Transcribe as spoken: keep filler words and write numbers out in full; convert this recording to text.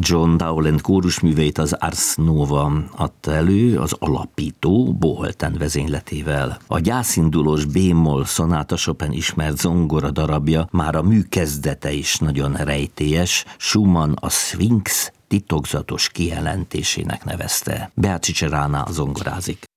John Dowland kórusműveit az Ars Nova adta elő, az alapító Boholten vezényletével. A gyászindulós B-moll szonáta Chopin ismert zongora darabja, már a mű kezdete is nagyon rejtélyes, Schumann a Sphinx titokzatos kijelentésének nevezte. Beatrice Rana zongorázik.